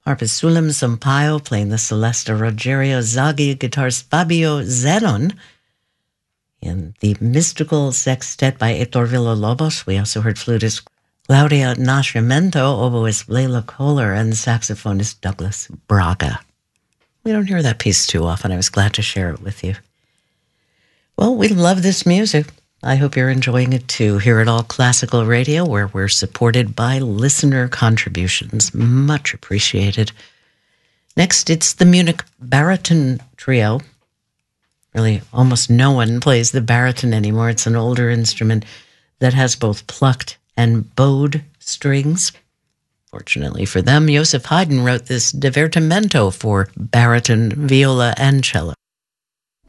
Harpist Sulim Sampaio playing the Celesta Rogerio Zaghi, guitarist Fabio Zenon in the Mystical Sextet by Heitor Villa-Lobos. We also heard flutist Claudia Nascimento, oboist Leila Kohler, and saxophonist Douglas Braga. We don't hear that piece too often. I was glad to share it with you. Well, we love this music. I hope you're enjoying it too. Here at All Classical Radio, where we're supported by listener contributions. Much appreciated. Next, it's the Munich Baritone Trio. Really, almost no one plays the baritone anymore. It's an older instrument that has both plucked and bowed strings. Fortunately for them, Joseph Haydn wrote this divertimento for baritone, viola, and cello.